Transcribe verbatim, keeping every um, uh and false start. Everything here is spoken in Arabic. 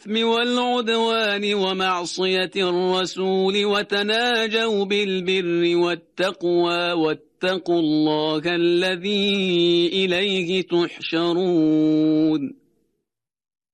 والعدوان ومعصية الرسول وتناجوا بالبر والتقوى واتقوا الله الذي إليه تحشرون.